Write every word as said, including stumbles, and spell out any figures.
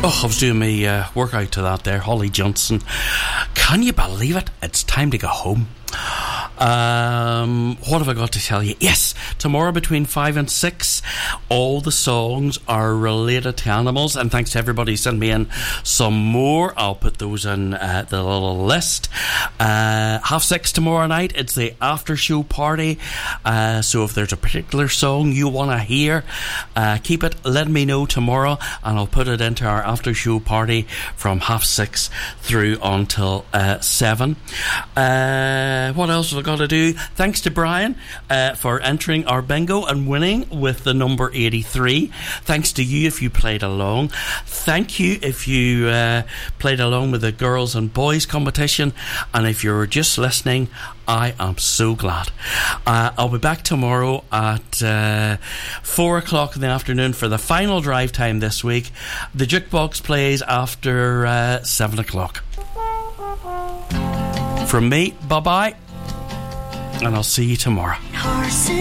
Oh, I was doing my uh, workout to that there, Holly Johnson. Can you believe it? It's time to go home. Um, what have I got to tell you? Yes, tomorrow between five and six, all the songs are related to animals, and thanks to everybody who sent me in some more. I'll put those in uh, the little list. Uh, half six tomorrow night, it's the after show party. Uh, so if there's a particular song you want to hear, uh, keep it, let me know tomorrow, and I'll put it into our after show party from half six through until uh, seven. Uh, what else have I got to do? Thanks to Brian uh, for entering our bingo and winning with the number eighty-three. Thanks to you if you played along. Thank you if you uh, played along with the girls and boys competition, and if you're just listening, I am so glad. Uh, I'll be back tomorrow at uh, four o'clock in the afternoon for the final drive time this week. The jukebox plays after uh, seven o'clock. From me, bye bye, and I'll see you tomorrow.